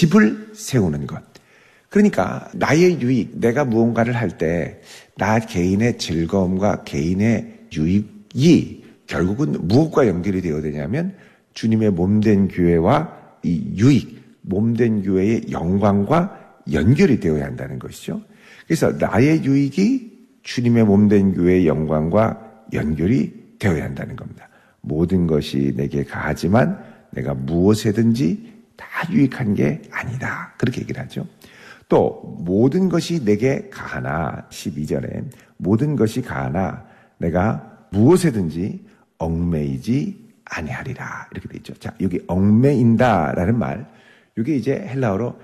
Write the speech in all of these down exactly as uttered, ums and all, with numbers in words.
집을 세우는 것. 그러니까 나의 유익, 내가 무언가를 할 때 나 개인의 즐거움과 개인의 유익이 결국은 무엇과 연결이 되어야 되냐면 주님의 몸된 교회와 이 유익, 몸된 교회의 영광과 연결이 되어야 한다는 것이죠. 그래서 나의 유익이 주님의 몸된 교회의 영광과 연결이 되어야 한다는 겁니다. 모든 것이 내게 가하지만 내가 무엇에든지 다 유익한 게 아니다. 그렇게 얘기를 하죠. 또 모든 것이 내게 가하나 십이 절에 모든 것이 가하나 내가 무엇에든지 얽매이지 아니하리라 이렇게 돼 있죠. 자, 여기 얽매인다라는 말, 이게 이제 헬라어로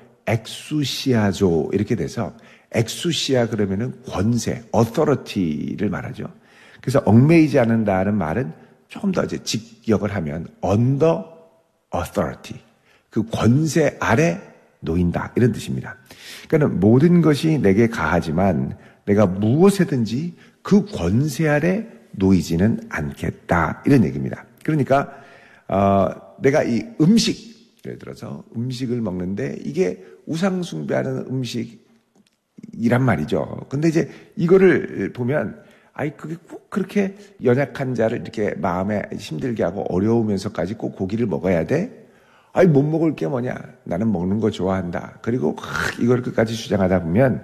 엑수시아조 이렇게 돼서 엑수시아 그러면은 권세, authority를 말하죠. 그래서 얽매이지 않는다는 말은 조금 더 이제 직역을 하면 under authority, 그 권세 아래 놓인다 이런 뜻입니다. 그러니까 모든 것이 내게 가하지만 내가 무엇에든지 그 권세 아래 놓이지는 않겠다 이런 얘기입니다. 그러니까 어, 내가 이 음식, 예를 들어서 음식을 먹는데 이게 우상 숭배하는 음식이란 말이죠. 근데 이제 이거를 보면 아이 그게 꼭 그렇게 연약한 자를 이렇게 마음에 힘들게 하고 어려우면서까지 꼭 고기를 먹어야 돼? 아이 못 먹을 게 뭐냐? 나는 먹는 거 좋아한다. 그리고 이걸 끝까지 주장하다 보면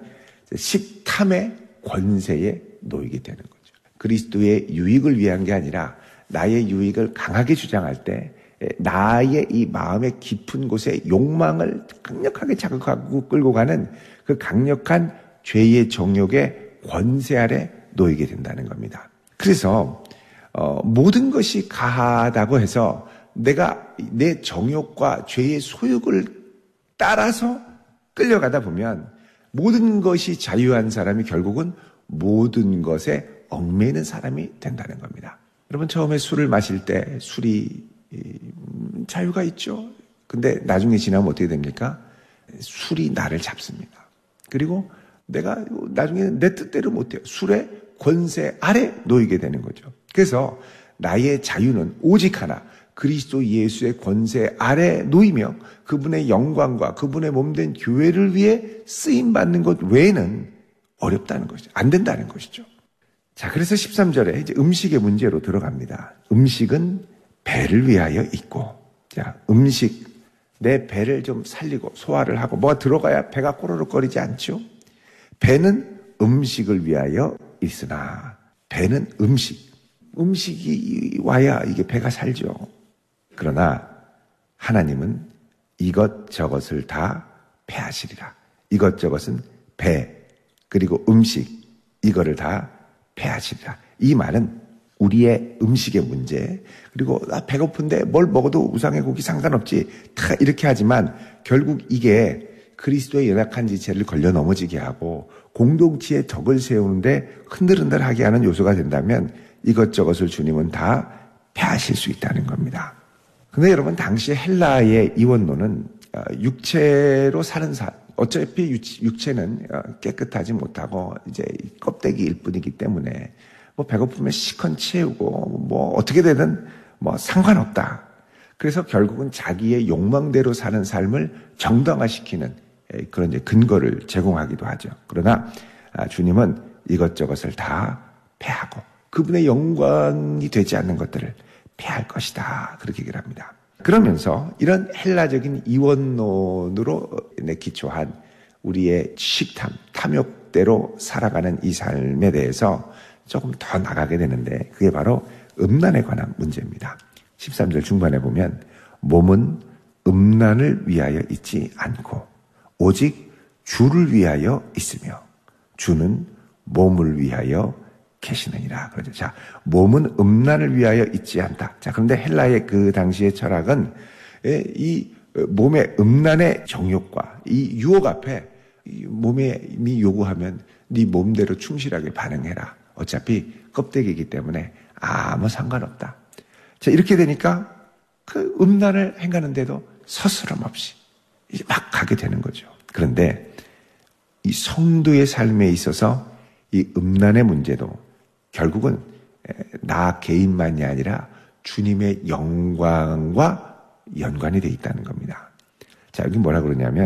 식탐의 권세에 놓이게 되는 거죠. 그리스도의 유익을 위한 게 아니라 나의 유익을 강하게 주장할 때 나의 이 마음의 깊은 곳에 욕망을 강력하게 자극하고 끌고 가는 그 강력한 죄의 정욕의 권세 아래 놓이게 된다는 겁니다. 그래서 어, 모든 것이 가하다고 해서 내가 내 정욕과 죄의 소욕을 따라서 끌려가다 보면 모든 것이 자유한 사람이 결국은 모든 것에 얽매이는 사람이 된다는 겁니다. 여러분 처음에 술을 마실 때 술이 자유가 있죠. 근데 나중에 지나면 어떻게 됩니까? 술이 나를 잡습니다. 그리고 내가 나중에 내 뜻대로 못해요. 술의 권세 아래 놓이게 되는 거죠. 그래서 나의 자유는 오직 하나, 그리스도 예수의 권세 아래 놓이며 그분의 영광과 그분의 몸된 교회를 위해 쓰임받는 것 외에는 어렵다는 것이죠. 안 된다는 것이죠. 자, 그래서 십삼 절에 이제 음식의 문제로 들어갑니다. 음식은 배를 위하여 있고, 자, 음식, 내 배를 좀 살리고 소화를 하고 뭐가 들어가야 배가 꼬르륵거리지 않죠? 배는 음식을 위하여 있으나, 배는 음식, 음식이 와야 이게 배가 살죠. 그러나 하나님은 이것저것을 다 패하시리라. 이것저것은 배, 그리고 음식, 이거를 다 패하시리라. 이 말은 우리의 음식의 문제, 그리고 나 배고픈데 뭘 먹어도 우상의 고기 상관없지, 다 이렇게 하지만 결국 이게 그리스도의 연약한 지체를 걸려 넘어지게 하고 공동체의 덕을 세우는데 흔들흔들하게 하는 요소가 된다면 이것저것을 주님은 다 패하실 수 있다는 겁니다. 근데 여러분 당시 헬라의 이원론은 육체로 사는 사, 어차피 육체는 깨끗하지 못하고 이제 껍데기일 뿐이기 때문에 뭐 배고프면 시컨 채우고 뭐 어떻게 되든 뭐 상관없다. 그래서 결국은 자기의 욕망대로 사는 삶을 정당화시키는 그런 이제 근거를 제공하기도 하죠. 그러나 주님은 이것저것을 다 패하고 그분의 영광이 되지 않는 것들을 패할 것이다. 그렇게 얘기를 합니다. 그러면서 이런 헬라적인 이원론으로 기초한 우리의 식탐, 탐욕대로 살아가는 이 삶에 대해서 조금 더 나가게 되는데 그게 바로 음란에 관한 문제입니다. 십삼 절 중반에 보면 몸은 음란을 위하여 있지 않고 오직 주를 위하여 있으며 주는 몸을 위하여 계시느니라. 그러죠. 자, 몸은 음란을 위하여 있지 않다. 자, 그런데 헬라의 그 당시의 철학은 이 몸의 음란의 정욕과 이 유혹 앞에 몸이 요구하면 네 몸대로 충실하게 반응해라. 어차피 껍데기이기 때문에 아무 상관없다. 자, 이렇게 되니까 그 음란을 행하는데도 서스럼 없이 이제 막 가게 되는 거죠. 그런데 이 성도의 삶에 있어서 이 음란의 문제도 결국은 나 개인만이 아니라 주님의 영광과 연관이 되어 있다는 겁니다. 자, 여기 뭐라 그러냐면